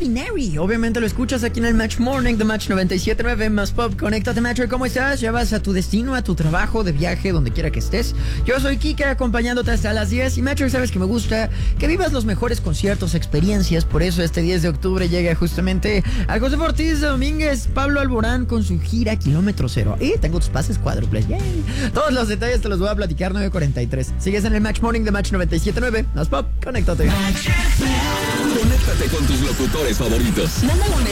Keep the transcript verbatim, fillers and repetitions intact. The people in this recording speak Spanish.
Ordinary. Obviamente lo escuchas aquí en el Match Morning de Match noventa y siete punto nueve más Pop. Conéctate, Metro. ¿Cómo estás? Ya vas a tu destino, a tu trabajo, de viaje, donde quiera que estés. Yo soy Kike, acompañándote hasta las diez. Y Metro, sabes que me gusta que vivas los mejores conciertos, experiencias. Por eso este diez de octubre llega justamente al José Ortiz de Domínguez, Pablo Alborán con su gira Kilómetro Cero. Y tengo tus pases cuádruples. ¡Yay! Todos los detalles te los voy a platicar nueve cuarenta y tres. Sigues en el Match Morning de Match noventa y siete punto nueve más Pop. Conéctate. Conéctate con tus locutores favoritos. Mándale un